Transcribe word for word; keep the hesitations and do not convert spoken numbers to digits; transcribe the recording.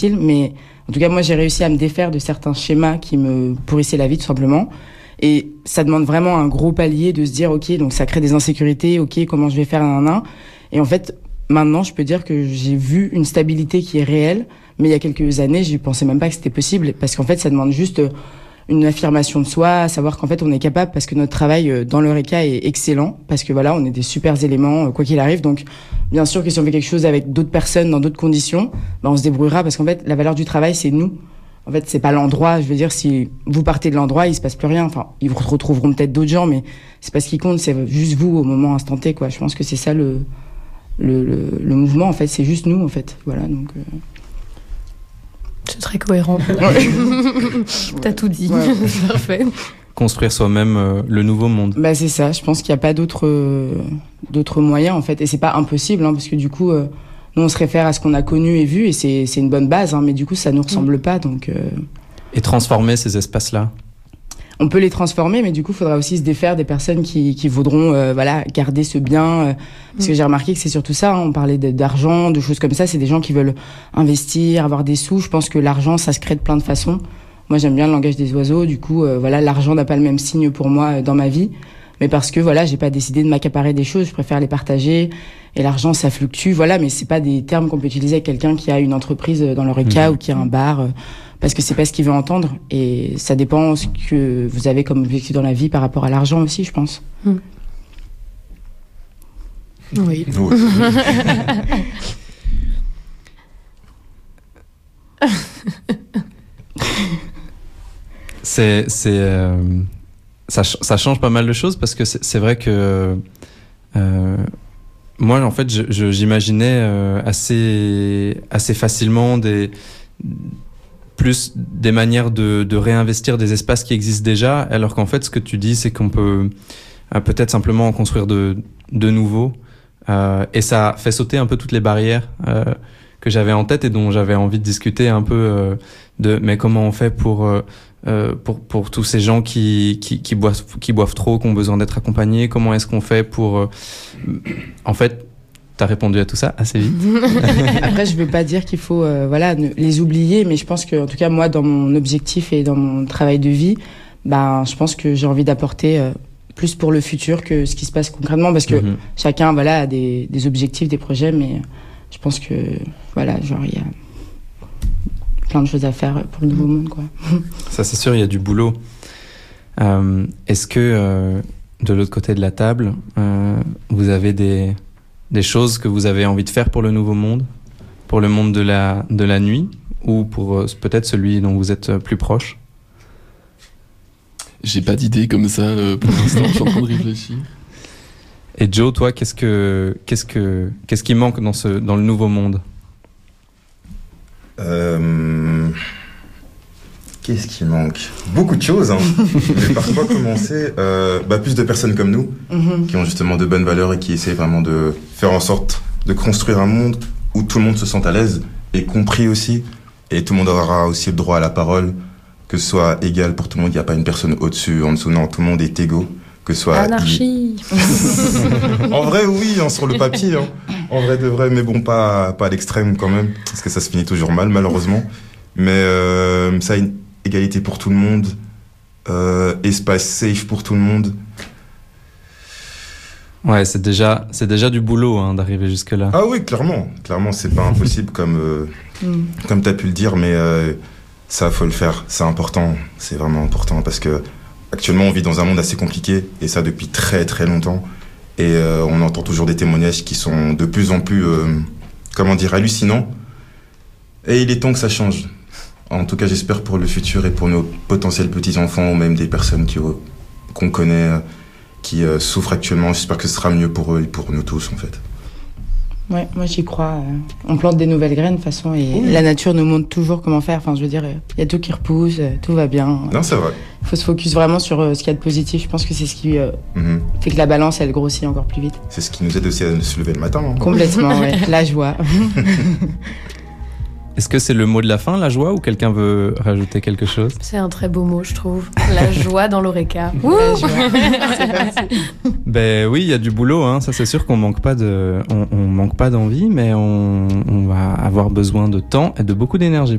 mais en tout cas, moi, j'ai réussi à me défaire de certains schémas qui me pourrissaient la vie, tout simplement. Et ça demande vraiment un gros palier de se dire, OK, donc ça crée des insécurités, OK, comment je vais faire un un. Et en fait, maintenant, je peux dire que j'ai vu une stabilité qui est réelle, mais il y a quelques années, je pensais même pas que c'était possible, parce qu'en fait, ça demande juste une affirmation de soi, savoir qu'en fait, on est capable, parce que notre travail dans l'Eureka est excellent, parce que voilà, on est des super éléments, quoi qu'il arrive. Donc, bien sûr que si on fait quelque chose avec d'autres personnes, dans d'autres conditions, ben, on se débrouillera, parce qu'en fait, la valeur du travail, c'est nous. En fait, c'est pas l'endroit. Je veux dire, si vous partez de l'endroit, il se passe plus rien. Enfin, ils vous retrouveront peut-être d'autres gens, mais c'est pas ce qui compte. C'est juste vous au moment instant T, quoi. Je pense que c'est ça le le, le, le mouvement. En fait, c'est juste nous, en fait. Voilà. Donc. Euh... C'est très cohérent. T'as tout dit. Ouais. C'est parfait. Construire soi-même euh, le nouveau monde. Bah c'est ça. Je pense qu'il y a pas d'autres euh, d'autres moyens, en fait, et c'est pas impossible, hein, parce que du coup. Euh, Nous, on se réfère à ce qu'on a connu et vu, et c'est, c'est une bonne base, hein, mais du coup, ça ne nous ressemble pas. Donc, euh... Et transformer ces espaces-là ? On peut les transformer, mais du coup, il faudra aussi se défaire des personnes qui, qui voudront euh, voilà, garder ce bien. Euh, parce que j'ai remarqué que c'est surtout ça, hein, on parlait de, d'argent, de choses comme ça, c'est des gens qui veulent investir, avoir des sous. Je pense que l'argent, ça se crée de plein de façons. Moi, j'aime bien le langage des oiseaux, du coup, euh, voilà, l'argent n'a pas le même signe pour moi euh, dans ma vie. Mais parce que voilà, j'ai pas décidé de m'accaparer des choses, je préfère les partager. Et l'argent, ça fluctue, voilà, mais c'est pas des termes qu'on peut utiliser avec quelqu'un qui a une entreprise dans l'Eureka mmh. ou qui a un bar, euh, parce que c'est pas ce qu'il veut entendre. Et ça dépend ce que vous avez comme objectif dans la vie par rapport à l'argent aussi, je pense. Mmh. Oui. oui. c'est c'est euh... Ça, ça change pas mal de choses parce que c'est, c'est vrai que euh, moi, en fait, je, je, j'imaginais euh, assez, assez facilement des, plus des manières de, de réinvestir des espaces qui existent déjà, alors qu'en fait, ce que tu dis, c'est qu'on peut euh, peut-être simplement en construire de, de nouveaux. Euh, et ça fait sauter un peu toutes les barrières euh, que j'avais en tête et dont j'avais envie de discuter un peu euh, de mais comment on fait pour... Euh, Euh, pour pour tous ces gens qui qui qui boivent qui boivent trop, qui ont besoin d'être accompagnés, comment est-ce qu'on fait pour euh... en fait t'as répondu à tout ça assez vite. Après je veux pas dire qu'il faut euh, voilà ne, les oublier, mais je pense que en tout cas moi dans mon objectif et dans mon travail de vie, ben je pense que j'ai envie d'apporter euh, plus pour le futur que ce qui se passe concrètement, parce que mm-hmm. chacun voilà a des des objectifs, des projets, mais je pense que voilà genre il y a plein de choses à faire pour le nouveau monde, quoi. Ça, c'est sûr, il y a du boulot. Euh, est-ce que, euh, de l'autre côté de la table, euh, vous avez des, des choses que vous avez envie de faire pour le nouveau monde, pour le monde de la, de la nuit, ou pour euh, peut-être celui dont vous êtes plus proche ? J'ai pas d'idée comme ça euh, pour l'instant, je suis en train de réfléchir. Et Joe, toi, qu'est-ce que, qu'est-ce que, qu'est-ce qui manque dans, ce, dans le nouveau monde ? Euh... Qu'est-ce qui manque ? Beaucoup de choses, hein. Mais par quoi commencer ? euh, bah, Plus de personnes comme nous, mm-hmm. qui ont justement de bonnes valeurs et qui essaient vraiment de faire en sorte de construire un monde où tout le monde se sente à l'aise et compris aussi. Et tout le monde aura aussi le droit à la parole, que ce soit égal pour tout le monde. Il n'y a pas une personne au-dessus, en dessous. Non, tout le monde est égaux. Que ce soit anarchie. Il... en vrai, oui, hein, sur le papier. Hein. En vrai de vrai, mais bon, pas, pas à l'extrême quand même, parce que ça se finit toujours mal, malheureusement. Mais euh, ça, une égalité pour tout le monde, euh, espace safe pour tout le monde. Ouais, c'est déjà, c'est déjà du boulot hein, d'arriver jusque-là. Ah oui, clairement. Clairement, c'est pas impossible, comme, euh, mm. comme tu as pu le dire, mais euh, ça, faut le faire. C'est important. C'est vraiment important, parce que actuellement, on vit dans un monde assez compliqué, et ça depuis très très longtemps. Et euh, on entend toujours des témoignages qui sont de plus en plus, euh, comment dire, hallucinants. Et il est temps que ça change. En tout cas, j'espère pour le futur et pour nos potentiels petits-enfants, ou même des personnes qui, euh, qu'on connaît, euh, qui euh, souffrent actuellement. J'espère que ce sera mieux pour eux et pour nous tous, en fait. Ouais, moi j'y crois. On plante des nouvelles graines de toute façon, et oui. La nature nous montre toujours comment faire. Enfin, je veux dire, il y a tout qui repousse, tout va bien. Non, c'est vrai. Il faut se focus vraiment sur ce qu'il y a de positif. Je pense que c'est ce qui euh, mm-hmm. fait que la balance, elle grossit encore plus vite. C'est ce qui nous aide aussi à se lever le matin. Hein. Complètement, ouais. La joie. Est-ce que c'est le mot de la fin, la joie, ou quelqu'un veut rajouter quelque chose ? C'est un très beau mot, je trouve. La joie dans l'Eureka. La joie. C'est parti. Ben oui, il y a du boulot, hein. Ça c'est sûr qu'on manque pas de, on, on manque pas d'envie, mais on, on va avoir besoin de temps et de beaucoup d'énergie